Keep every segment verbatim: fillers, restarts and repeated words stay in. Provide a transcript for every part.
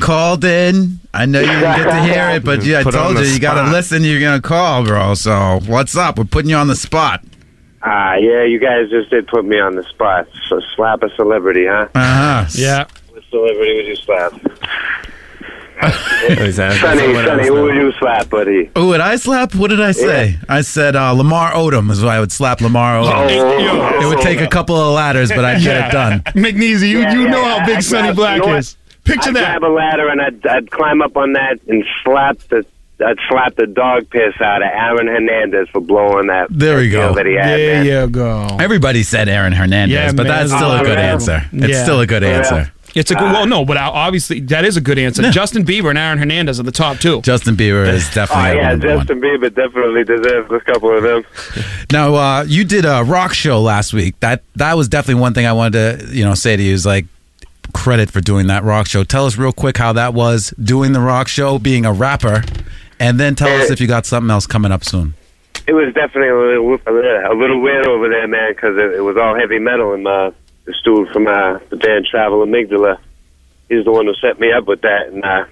called in. I know you didn't get to hear it, but yeah, I Put on told the you, you got to spot. listen. You're going to call, bro. So what's up? We're putting you on the spot. Ah, yeah, you guys just did put me on the spot. So slap a celebrity, huh? Uh-huh. Yeah. What celebrity would you slap? Exactly. Sonny, Someone Sonny, else who knows. would you slap, buddy? Who would I slap? What did I say? I said uh, Lamar Odom is why I would slap Lamar Odom. Oh, It would take a couple of ladders, but I'd get it done. McNeasy, you, Yeah, you yeah, know how big I'd Sonny grab- Black you know what? is. Picture I'd that. grab a ladder and I'd, I'd climb up on that and slap the I'd slap the dog piss out of Aaron Hernandez for blowing that. There we deal go. That he had, There man. you go. Everybody said Aaron Hernandez, Yeah, but man. that's still Oh, a good yeah. answer. It's Yeah. still a good Yeah. answer. It's a good, well, no, but obviously that is a good answer. Yeah. Justin Bieber and Aaron Hernandez are the top two. Justin Bieber is Oh definitely yeah, number one. Justin Bieber definitely deserves a couple of them. Now, uh, you did a rock show last week. That that was definitely one thing I wanted to, you know, say to you is like credit for doing that rock show. Tell us real quick how that was doing the rock show, being a rapper, and then tell us if you got something else coming up soon. It was definitely a little, a little weird over there, man, because it, it was all heavy metal. And uh, this dude from uh, the band Travel Amygdala, he's the one who set me up with that. And, uh,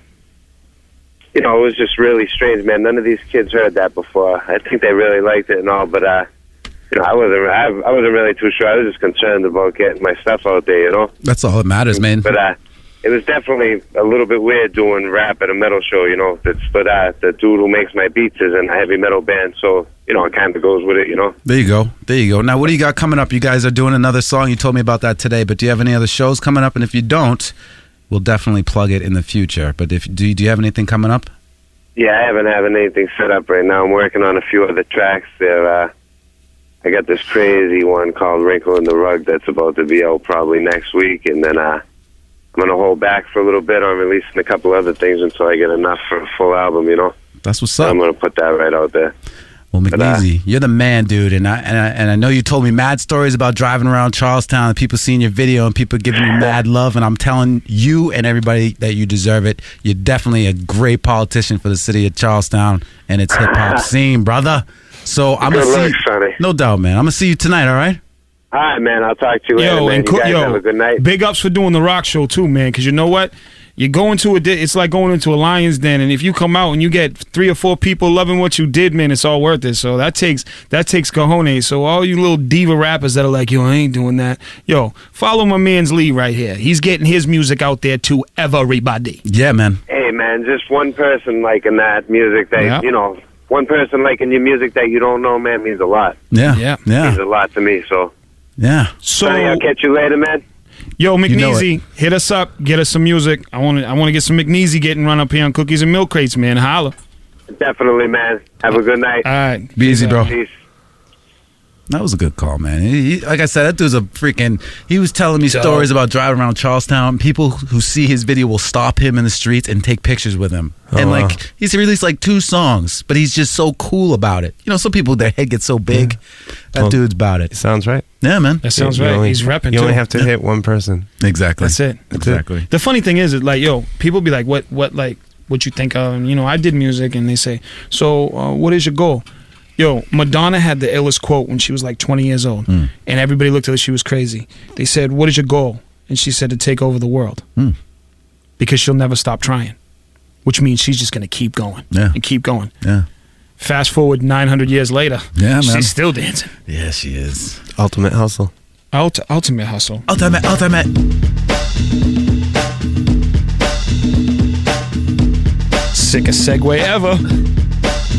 you know, it was just really strange, man. None of these kids heard that before. I think they really liked it and all, but, uh, you know, I wasn't, I, I wasn't really too sure. I was just concerned about getting my stuff out there, you know? That's all that matters, man. But uh, it was definitely a little bit weird doing rap at a metal show, you know. That's, but uh, the dude who makes my beats is in a heavy metal band, so, you know, it kind of goes with it, you know. There you go. There you go. Now, what do you got coming up? You guys are doing another song. You told me about that today, but do you have any other shows coming up? And if you don't, we'll definitely plug it in the future. But if do you, do you have anything coming up? Yeah, I haven't having anything set up right now. I'm working on a few other tracks there. Uh, I got this crazy one called Wrinkle in the Rug that's about to be out probably next week, and then uh, I'm going to hold back for a little bit on releasing a couple other things until I get enough for a full album, you know. That's what's So up. I'm going to put that right out there. Well, But, uh, McNeasy, you're the man, dude, and I, and I and I know you told me mad stories about driving around Charlestown and people seeing your video and people giving you mad love, and I'm telling you and everybody that you deserve it. You're definitely a great politician for the city of Charlestown and its hip hop scene, brother. So I'm Good gonna luck, see, Sonny. no doubt, man. I'm gonna see you tonight. All right? All right, man. I'll talk to you later, Yo, man. and You co- guys yo, have a good night. big ups for doing the rock show too, man. Because you know what, you go into a, di- it's like going into a lion's den, and if you come out and you get three or four people loving what you did, man, it's all worth it. So that takes that takes cojones. So all you little diva rappers that are like, yo, I ain't doing that. Yo, follow my man's lead right here. He's getting his music out there to everybody. Yeah, man. Hey, man, just one person liking that music that, Yeah. you know, one person liking your music that you don't know, man, means a lot. Yeah, Yeah. Means yeah, a lot to me, so. yeah. So Sonny, I'll catch you later, man. yo, You know McNeasy, hit us up, get us some music. I want to I want to get some McNeasy getting run up here on Cookies and Milk Crates, man. Holla. Definitely, man. Have a good night. All right. Be easy, bro. Peace. That was a good call, man. He, he, like I said, that dude's a freaking. He was telling me Dope. stories about driving around Charlestown. People who see his video will stop him in the streets and take pictures with him. Oh, and like, wow. he's released like two songs, but he's just so cool about it. You know, some people their head gets so big. That Well, dude's about it. Sounds right. Yeah, man. That sounds You right. only- He's repping You too. only have to hit one person. Exactly. That's it. Exactly. The funny thing is, is like, yo, people be like, what, what, like, what you think of? And, you know, I did music, and they say, so, uh, what is your goal? Yo, Madonna had the illest quote when she was like twenty years old, Mm. and everybody looked at her. She was crazy. They said, "What is your goal?" And she said, "To take over the world," Mm. because she'll never stop trying. Which means she's just gonna keep going Yeah. and keep going. Yeah. Fast forward nine hundred years later, Yeah, man. she's still dancing. Yeah, she is. Ultimate hustle. Ult- ultimate hustle. Ultimate, ultimate. Sickest segue ever.